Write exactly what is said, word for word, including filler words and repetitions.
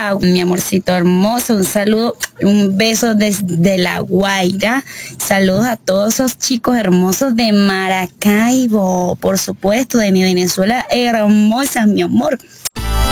Hola, mi amorcito hermoso, un saludo, un beso desde La Guaira. Saludos a todos esos chicos hermosos de Maracaibo, por supuesto, de mi Venezuela hermosa, mi amor.